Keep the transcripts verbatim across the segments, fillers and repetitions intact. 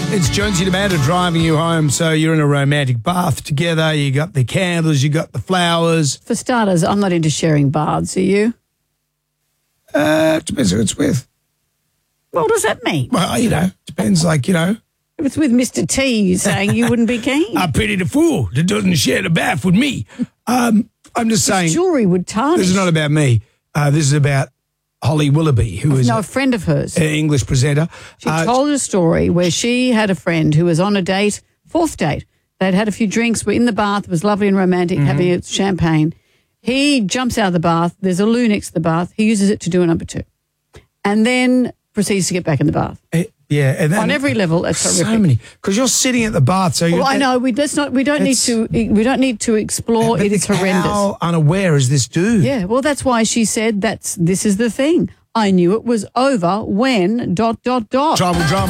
It's Jonesy and Amanda driving you home, so you're in a romantic bath together. You got the candles, you got the flowers. For starters, I'm not into sharing baths. Are you? Uh, depends who it's with. What does that mean? Well, you know, depends. Like you know, If it's with Mister T, you're saying you wouldn't be keen. I pity the fool that doesn't share the bath with me. Um, I'm just saying, His jewellery would tarnish. this is not about me. Uh, this is about Holly Willoughby, who is No, a friend of hers. an English presenter. She Uh, told a story where she had a friend who was on a date, fourth date. They'd had a few drinks, were in the bath, it was lovely and romantic, Mm-hmm. having a champagne. He jumps out of the bath. There's a loo next to the bath. He uses it to do a number two. And then proceeds to get back in the bath. eh, yeah, and then, On every level, that's so horrific. many because you're sitting at the bath. So you. Well, I know we let's not we don't need It's- to we don't need to explore. But It is horrendous. How unaware is this dude? Yeah, well, that's why she said that's this is the thing. I knew it was over when dot dot dot. Tribal drum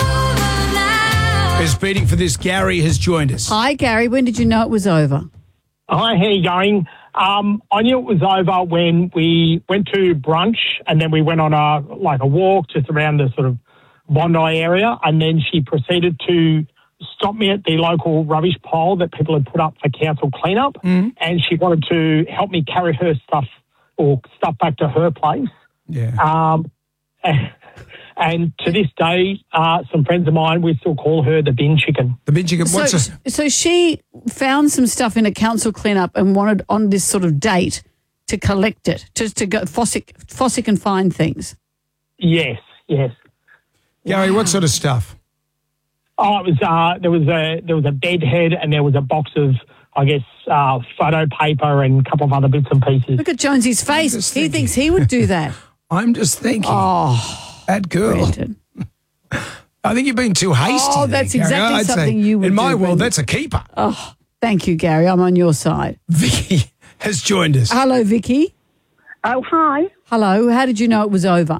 is beating for this. Gary has joined us. Hi, Gary. When did you know it was over? Hi, how you going? Um, I knew it was over when we went to brunch and then we went on a like a walk just around the sort of Bondi area, and then she proceeded to stop me at the local rubbish pile that people had put up for council cleanup, Mm-hmm. and she wanted to help me carry her stuff or stuff back to her place. Yeah. Um, and to this day, uh, some friends of mine, we still call her the bin chicken. The bin chicken. What's so, a, so she found some stuff in a council cleanup and wanted on this sort of date to collect it, just to go Fossick, Fossick and find things. Yes, yes. Gary, what sort of stuff? Oh, it was uh, there was a there was a bed head and there was a box of I guess uh, photo paper and a couple of other bits and pieces. Look at Jonesy's face. He just thinking. thinks he would do that. I'm just thinking. Oh, that girl. Brendan. I think you've been too hasty. Oh, there, that's Gary. exactly I'd say something you would In my do, world, Brendan. that's a keeper. Oh, thank you, Gary. I'm on your side. Vicky has joined us. Hello, Vicky. Oh, hi. Hello. How did you know it was over?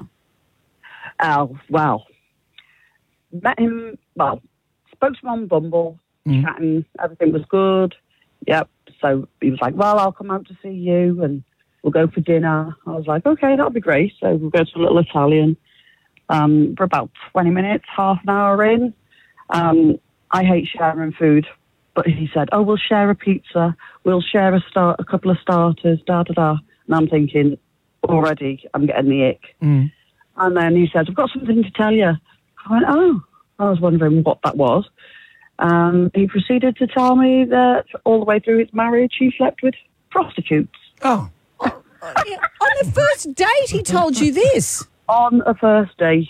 Oh, well. Met him, well, spoke to him on Bumble, chatting, everything was good. Yep. So he was like, well, I'll come out to see you and we'll go for dinner. I was like, okay, that'll be great. So we'll go to a little Italian um, for about twenty minutes, half an hour in. Um, I hate sharing food, but he said, oh, we'll share a pizza. We'll share a start, a couple of starters, da-da-da. And I'm thinking, already, I'm getting the ick. Mm. And then he said, I've got something to tell you. I went, oh, I was wondering what that was. Um, he proceeded to tell me that all the way through his marriage, he slept with prostitutes. Oh. Yeah, on the first date, he told you this. On a first date.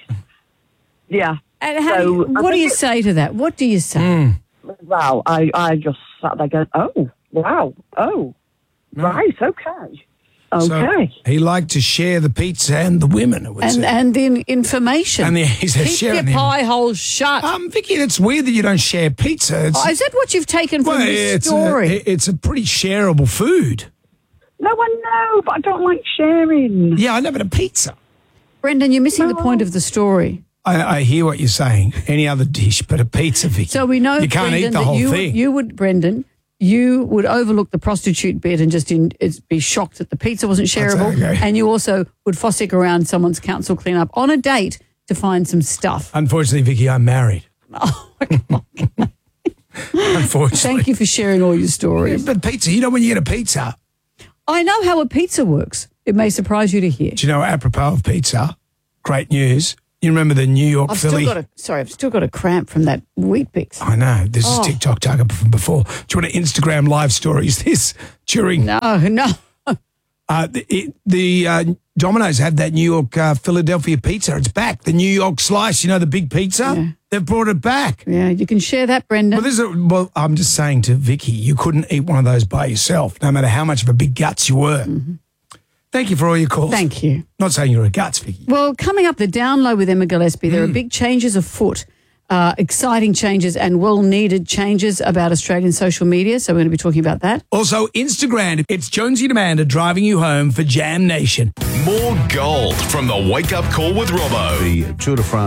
Yeah. And how So, do you, I what do think you it- say to that? What do you say? Mm. Well, I, I just sat there going, oh, wow, oh, right, okay. Okay. So he liked to share the pizza and the women. It would And seem. and the information. And the- he said Keep sharing your the- pie hole shut. Um, Vicky, it's weird that you don't share pizza. It's, Oh, is that what you've taken from well, this it's story? A, it's a pretty shareable food. No, I know, but I don't like sharing. Yeah, I know, but a pizza. Brendan, you're missing the point of the story. I, I hear what you're saying. Any other dish, but a pizza, Vicky. So we know, you can't Brendan, eat the that whole you, thing. you would, Brendan, you would overlook the prostitute bit and just in, it's, be shocked that the pizza wasn't shareable. okay. And you also would fossick around someone's council cleanup on a date to find some stuff. Unfortunately, Vicky, I'm married. Oh, my God. Unfortunately. Thank you for sharing all your stories. But pizza, you know when you get a pizza, I know how a pizza works. It may surprise you to hear. do you know, apropos of pizza, great news. You remember the New York I've Philly? still got a sorry, I've still got a cramp from that wheat bix. I know. This Oh. is TikTok Tugger from before. Do you want to Instagram live stories this during No, no. uh, the, it, the uh, Domino's had that New York uh, Philadelphia pizza. It's back. The New York slice, you know, the big pizza. Yeah. They've brought it back. Yeah, you can share that, Brendan. Well, this is a, well, I'm just saying to Vicky, you couldn't eat one of those by yourself, no matter how much of a big guts you were. Mm-hmm. Thank you for all your calls. Thank you. Not saying you're a guts, Vicky. Well, coming up, the down low with Emma Gillespie, Mm. there are big changes afoot, uh, exciting changes and well-needed changes about Australian social media. So we're going to be talking about that. Also, Instagram. It's Jonesy and Amanda driving you home for Jam Nation. More gold from the Wake Up Call with Robbo. The Tour de France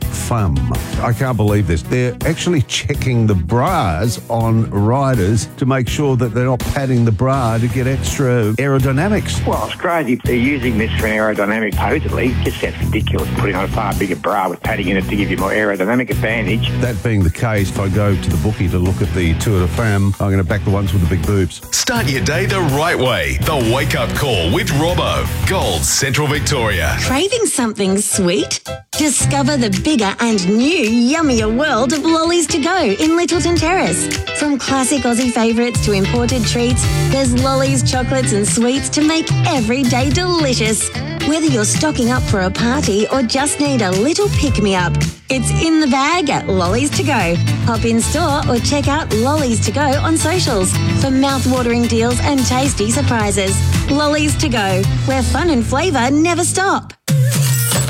Femme. I can't believe this. They're actually checking the bras on riders to make sure that they're not padding the bra to get extra aerodynamics. Well, it's crazy if they're using this for an aerodynamic, supposedly. It just sounds ridiculous putting on a far bigger bra with padding in it to give you more aerodynamic advantage. That being the case, if I go to the bookie to look at the Tour de Femme, I'm going to back the ones with the big boobs. Start your day the right way. The Wake Up Call with Robbo. Gold Central Victoria. Craving something sweet? Discover the bigger and new yummier world of Lollies to Go in Littleton Terrace. From classic Aussie favourites to imported treats, there's Lollies, chocolates and sweets to make every day delicious. Whether you're stocking up for a party or just need a little pick-me-up, it's in the bag at Lollies to Go. Hop in store or check out Lollies to Go on socials for mouth-watering deals and tasty surprises. Lollies to Go, where fun and flavour never stop.